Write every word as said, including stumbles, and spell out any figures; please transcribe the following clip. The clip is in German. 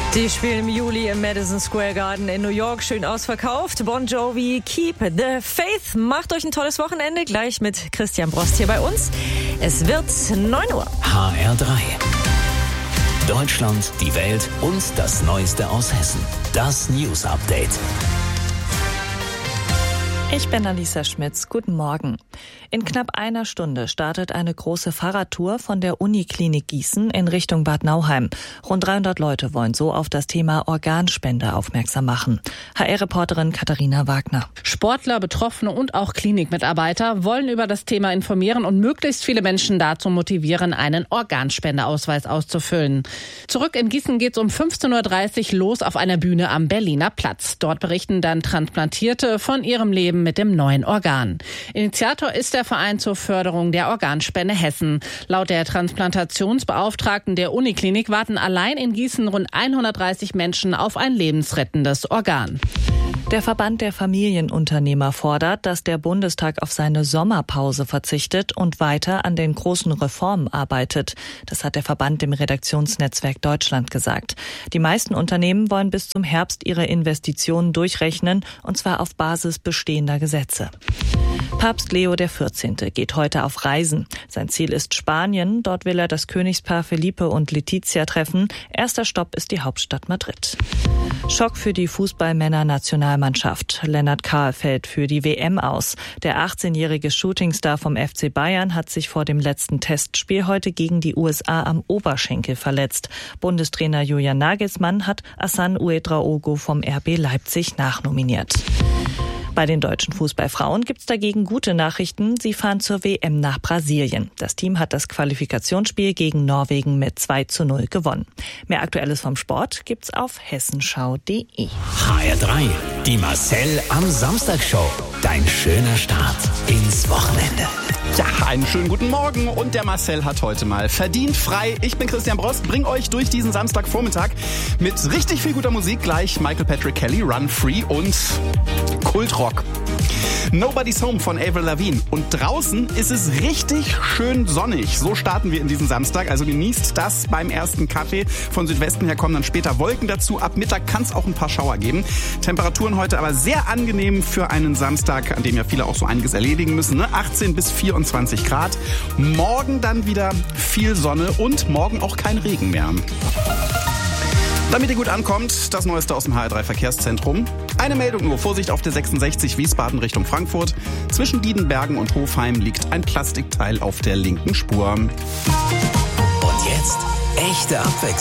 Die spielen im Juli im Madison Square Garden in New York. Schön ausverkauft. Bon Jovi, Keep the Faith. Macht euch ein tolles Wochenende. Gleich mit Christian Brost hier bei uns. Es wird neun Uhr. H R drei. Deutschland, die Welt und das Neueste aus Hessen. Das News Update. Ich bin Alisa Schmitz. Guten Morgen. In knapp einer Stunde startet eine große Fahrradtour von der Uniklinik Gießen in Richtung Bad Nauheim. Rund dreihundert Leute wollen so auf das Thema Organspende aufmerksam machen. H R-Reporterin Katharina Wagner. Sportler, Betroffene und auch Klinikmitarbeiter wollen über das Thema informieren und möglichst viele Menschen dazu motivieren, einen Organspendeausweis auszufüllen. Zurück in Gießen geht's um fünfzehn Uhr dreißig los auf einer Bühne am Berliner Platz. Dort berichten dann Transplantierte von ihrem Leben mit dem neuen Organ. Initiator ist der Verein zur Förderung der Organspende Hessen. Laut der Transplantationsbeauftragten der Uniklinik warten allein in Gießen rund hundertdreißig Menschen auf ein lebensrettendes Organ. Der Verband der Familienunternehmer fordert, dass der Bundestag auf seine Sommerpause verzichtet und weiter an den großen Reformen arbeitet. Das hat der Verband dem Redaktionsnetzwerk Deutschland gesagt. Die meisten Unternehmen wollen bis zum Herbst ihre Investitionen durchrechnen, und zwar auf Basis bestehender Gesetze. Papst Leo der vierzehnte geht heute auf Reisen. Sein Ziel ist Spanien. Dort will er das Königspaar Felipe und Letizia treffen. Erster Stopp ist die Hauptstadt Madrid. Schock für die Fußballmänner-Nationalmannschaft. Lennart Kahl fällt für die W M aus. Der achtzehnjährige Shootingstar vom F C Bayern hat sich vor dem letzten Testspiel heute gegen die U S A am Oberschenkel verletzt. Bundestrainer Julian Nagelsmann hat Hassan Ouedraogo vom R B Leipzig nachnominiert. Bei den deutschen Fußballfrauen gibt's dagegen gute Nachrichten. Sie fahren zur W M nach Brasilien. Das Team hat das Qualifikationsspiel gegen Norwegen mit zwei zu null gewonnen. Mehr Aktuelles vom Sport gibt's auf hessenschau punkt de. H R drei. Die Marcel am Samstag Show. Dein schöner Start ins Wochenende. Ja, einen schönen guten Morgen, und der Marcel hat heute mal verdient frei. Ich bin Christian Brost, bring euch durch diesen Samstagvormittag mit richtig viel guter Musik. Gleich Michael Patrick Kelly, Run Free und Kultrock. Nobody's Home von Avril Lavigne. Und draußen ist es richtig schön sonnig. So starten wir in diesen Samstag. Also genießt das beim ersten Kaffee. Von Südwesten her kommen dann später Wolken dazu. Ab Mittag kann es auch ein paar Schauer geben. Temperaturen heute aber sehr angenehm für einen Samstag, an dem ja viele auch so einiges erledigen müssen. Ne? achtzehn bis vierundzwanzig Grad. Morgen dann wieder viel Sonne und morgen auch kein Regen mehr. Damit ihr gut ankommt, das Neueste aus dem H R drei Verkehrszentrum. Eine Meldung nur, Vorsicht auf der sechsundsechzig Wiesbaden Richtung Frankfurt. Zwischen Diedenbergen und Hofheim liegt ein Plastikteil auf der linken Spur. Und jetzt echte Abwechslung.